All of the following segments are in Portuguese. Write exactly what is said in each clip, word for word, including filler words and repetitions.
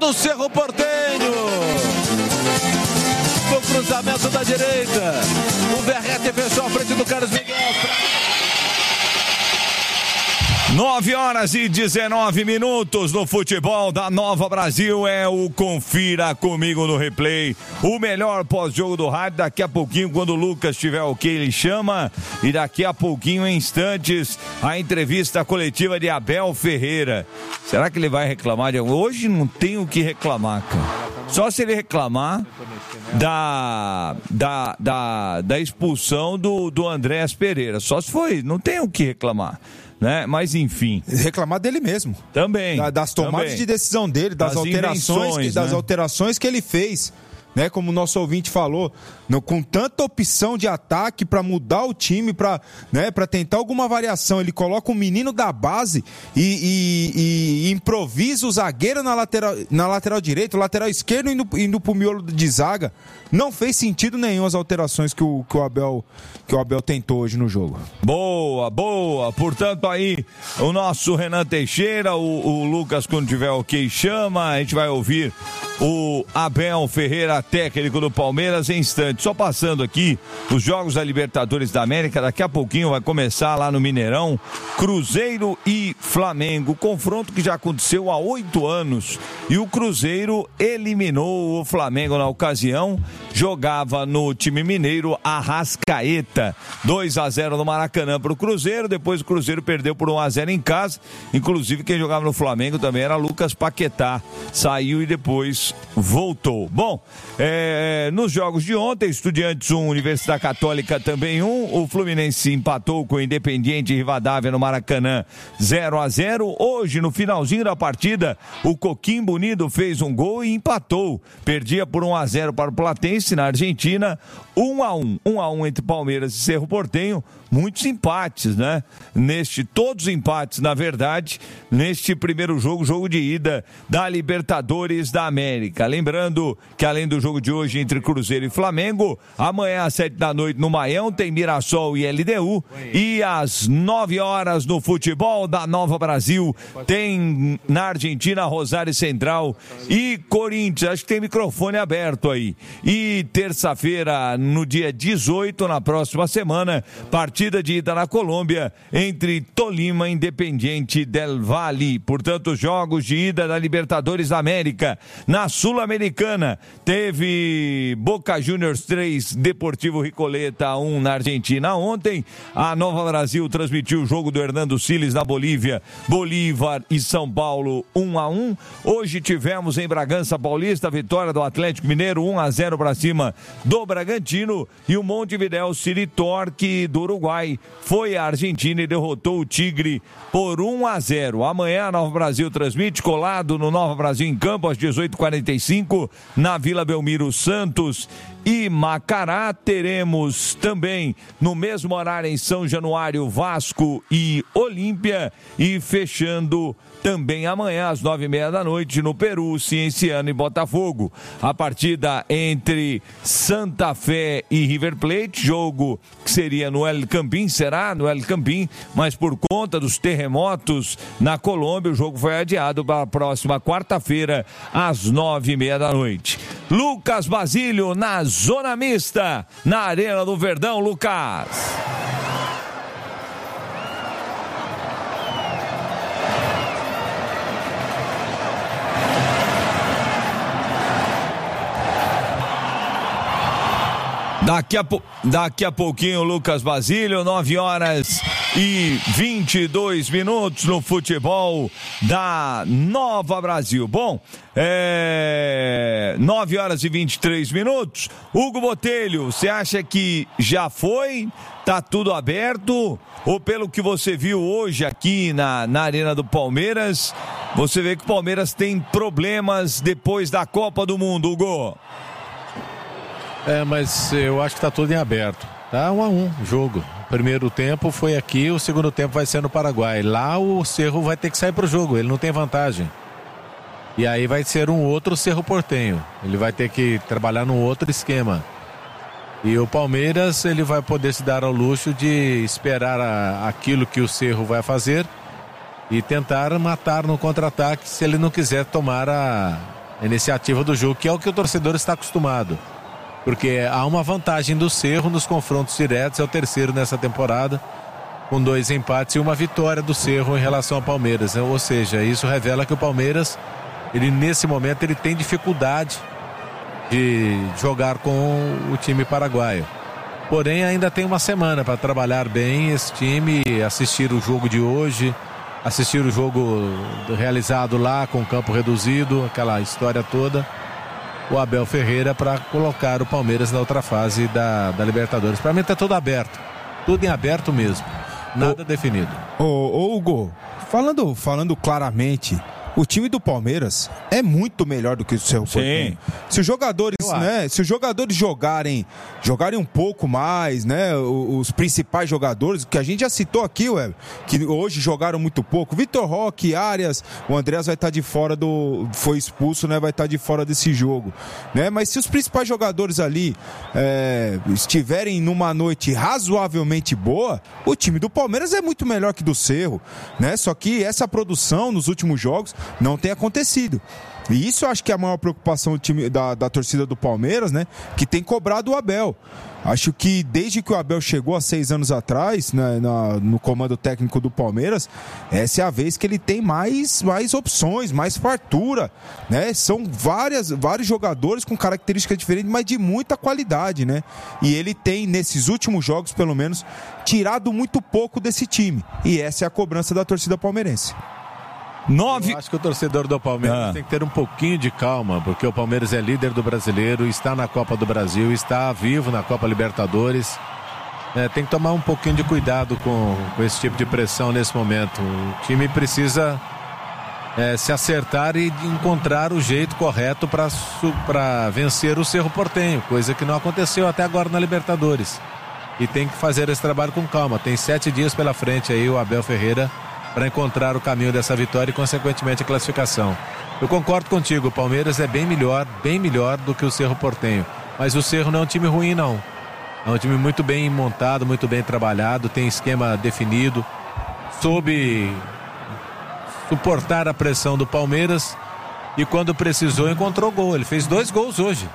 do Cerro Porteño. No cruzamento da direita, o Verrete fechou a frente do Carlos Miguel. nove horas e dezenove minutos no futebol da Nova Brasil. É o Confira Comigo no Replay, o melhor pós-jogo do rádio. Daqui a pouquinho, quando o Lucas tiver ok, ele chama. E daqui a pouquinho, em instantes, a entrevista coletiva de Abel Ferreira. Será que ele vai reclamar de algo? Hoje não tem o que reclamar, cara. Só se ele reclamar da, da, da, da expulsão do, do Andrés Pereira. Só se foi, não tem o que reclamar. Né? Mas enfim. Reclamar dele mesmo. Também. Da, das tomadas também. de decisão dele, das, das alterações, que, das né? alterações que ele fez. Né, como o nosso ouvinte falou, no, com tanta opção de ataque para mudar o time, para né, para tentar alguma variação, ele coloca um menino da base e, e, e improvisa o zagueiro na lateral, na lateral direita, o lateral esquerdo indo, indo pro miolo de zaga. Não fez sentido nenhum as alterações que o, que o Abel que o Abel tentou hoje no jogo. Boa, boa. Portanto, aí o nosso Renan Teixeira, o, o Lucas, quando tiver ok, chama. A gente vai ouvir o Abel Ferreira, técnico do Palmeiras, em instantes. Só passando aqui os jogos da Libertadores da América, daqui a pouquinho vai começar lá no Mineirão, Cruzeiro e Flamengo, confronto que já aconteceu há oito anos, e o Cruzeiro eliminou o Flamengo na ocasião, jogava no time mineiro Arrascaeta, dois a zero no Maracanã para o Cruzeiro, depois o Cruzeiro perdeu por um a zero em casa, inclusive quem jogava no Flamengo também era Lucas Paquetá, saiu e depois voltou. Bom, é, nos jogos de ontem, Estudiantes um, Universidade Católica também um, o Fluminense empatou com o Independiente Rivadavia no Maracanã zero a zero, hoje no finalzinho da partida, o Coquimbo Unido fez um gol e empatou, perdia por um a zero para o Platense na Argentina, um a um, um a um entre Palmeiras e Cerro Porteño, muitos empates, né? Neste, todos empates, na verdade, neste primeiro jogo, jogo de ida da Libertadores da América. Lembrando que além do jogo de hoje entre Cruzeiro e Flamengo, amanhã às sete da noite no Maião tem Mirassol e L D U, e às nove horas no futebol da Nova Brasil tem na Argentina Rosário Central e Corinthians. Acho que tem microfone aberto aí. E terça-feira, no dia dezoito, na próxima semana, partida de ida na Colômbia entre Tolima e Independiente del Valle. Portanto, jogos de ida da Libertadores da América. Na Sul-Americana, teve Boca Juniors três, Deportivo Ricoleta um na Argentina ontem. A Nova Brasil transmitiu o jogo do Hernando Siles na Bolívia, Bolívar e São Paulo um a um. Hoje tivemos em Bragança Paulista a vitória do Atlético Mineiro um a zero para cima do Bragantino, e o Montevidéu City Torque do Uruguai foi à Argentina e derrotou o Tigre por um a zero. Amanhã a Nova Brasil transmite colado no Nova Brasil em Campo às dezoito e quarenta e cinco na Vila Belmiro Santos e Macará. Teremos também no mesmo horário em São Januário Vasco e Olímpia, e fechando também amanhã às nove e meia da noite no Peru, Cienciano e Botafogo. A partida entre Santa Fé e River Plate, jogo que seria no El Campín, será no El Campín, mas por conta dos terremotos na Colômbia, o jogo foi adiado para a próxima quarta-feira às nove e meia da noite. Lucas Basílio na Zona Mista, na Arena do Verdão. Lucas. Daqui a, po... Daqui a pouquinho, Lucas Basílio, nove horas e vinte e dois minutos no futebol da Nova Brasil. Bom, é... nove horas e vinte e três minutos. Hugo Botelho, você acha que já foi? Tá tudo aberto? Ou pelo que você viu hoje aqui na, na Arena do Palmeiras, você vê que o Palmeiras tem problemas depois da Copa do Mundo, Hugo? É, mas eu acho que tá tudo em aberto. Tá um a um jogo. O primeiro tempo foi aqui, o segundo tempo vai ser no Paraguai. Lá o Cerro vai ter que sair pro jogo, ele não tem vantagem. E aí vai ser um outro Cerro Porteño. Ele vai ter que trabalhar num outro esquema. E o Palmeiras, ele vai poder se dar ao luxo de esperar a, aquilo que o Cerro vai fazer e tentar matar no contra-ataque se ele não quiser tomar a, a iniciativa do jogo, que é o que o torcedor está acostumado. Porque há uma vantagem do Cerro nos confrontos diretos, é o terceiro nessa temporada, com dois empates e uma vitória do Cerro em relação ao Palmeiras. Ou seja, isso revela que o Palmeiras, ele nesse momento, ele tem dificuldade de jogar com o time paraguaio. Porém, ainda tem uma semana para trabalhar bem esse time, assistir o jogo de hoje, assistir o jogo realizado lá com campo reduzido, aquela história toda. O Abel Ferreira para colocar o Palmeiras na outra fase da, da Libertadores. Para mim está tudo aberto, tudo em aberto mesmo, nada ô, definido. Ô, ô Hugo, falando, falando claramente, o time do Palmeiras é muito melhor do que o Cerro Porteño. Se os jogadores, né, se os jogadores jogarem, jogarem um pouco mais, né, os, os principais jogadores, que a gente já citou aqui, ué, que hoje jogaram muito pouco, Vitor Roque, Arias, o Andrés vai estar de fora do, foi expulso, né, vai estar de fora desse jogo, né? Mas se os principais jogadores ali é, estiverem numa noite razoavelmente boa, o time do Palmeiras é muito melhor que do Cerro, né? Só que essa produção nos últimos jogos não tem acontecido. E isso eu acho que é a maior preocupação do time, da, da torcida do Palmeiras, né? Que tem cobrado o Abel. Acho que desde que o Abel chegou há seis anos atrás, né, na, no comando técnico do Palmeiras, essa é a vez que ele tem mais, mais opções, mais fartura, né? São várias, vários jogadores com características diferentes, mas de muita qualidade, né? E ele tem, nesses últimos jogos, pelo menos, tirado muito pouco desse time. E essa é a cobrança da torcida palmeirense. Nove... Eu acho que o torcedor do Palmeiras ah. tem que ter um pouquinho de calma, porque o Palmeiras é líder do Brasileiro, está na Copa do Brasil, está vivo na Copa Libertadores. É, tem que tomar um pouquinho de cuidado com, com esse tipo de pressão nesse momento. O time precisa é, se acertar e encontrar o jeito correto para vencer o Cerro Porteño, coisa que não aconteceu até agora na Libertadores. E tem que fazer esse trabalho com calma. Tem sete dias pela frente aí o Abel Ferreira para encontrar o caminho dessa vitória e, consequentemente, a classificação. Eu concordo contigo, o Palmeiras é bem melhor, bem melhor do que o Cerro Porteño. Mas o Cerro não é um time ruim, não. É um time muito bem montado, muito bem trabalhado, tem esquema definido, soube suportar a pressão do Palmeiras e, quando precisou, encontrou gol. Ele fez dois gols hoje.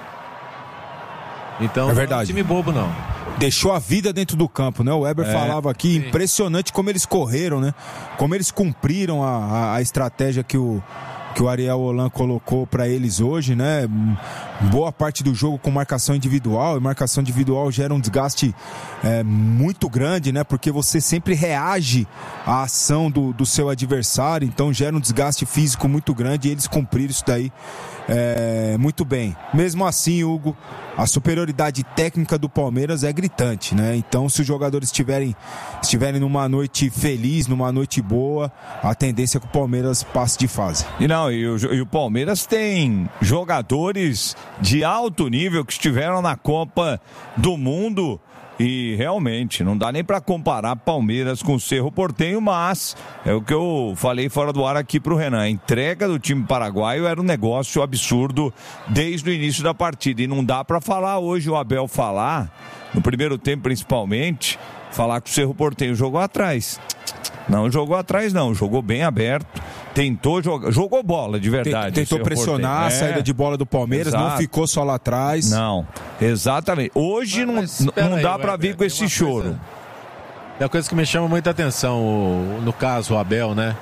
Então, é verdade. Não é um time bobo, não. Deixou a vida dentro do campo, né? O Weber é, falava aqui, sim. Impressionante como eles correram, né? Como eles cumpriram a, a, a estratégia que o, que o Ariel Holan colocou para eles hoje, né? Boa parte do jogo com marcação individual, e marcação individual gera um desgaste é, muito grande, né? Porque você sempre reage à ação do, do seu adversário, então gera um desgaste físico muito grande, e eles cumpriram isso daí é, muito bem. Mesmo assim, Hugo, a superioridade técnica do Palmeiras é gritante, né? Então, se os jogadores estiverem, estiverem numa noite feliz, numa noite boa, a tendência é que o Palmeiras passe de fase. E não, e o, e o Palmeiras tem jogadores de alto nível que estiveram na Copa do Mundo. E realmente, não dá nem para comparar Palmeiras com o Cerro Porteño, mas é o que eu falei fora do ar aqui pro Renan. A entrega do time paraguaio era um negócio absurdo desde o início da partida. E não dá para falar hoje, o Abel falar, no primeiro tempo principalmente, falar que o Cerro Porteño jogou atrás. Não jogou atrás, não. Jogou bem aberto. Tentou jogar, jogou bola de verdade. Tentou pressionar a saída é. de bola do Palmeiras, Exato. Não ficou só lá atrás. Não, exatamente. Hoje mas, não, mas, não aí, dá para vir com esse choro. Coisa, é uma coisa que me chama muita atenção, o, no caso o Abel, né?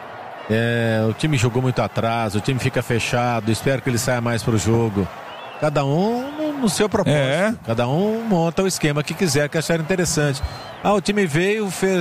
É, o time jogou muito atrás, o time fica fechado, espero que ele saia mais pro jogo. Cada um no, no seu propósito. É. Cada um monta o esquema que quiser, que achar interessante. Ah, o time veio, fez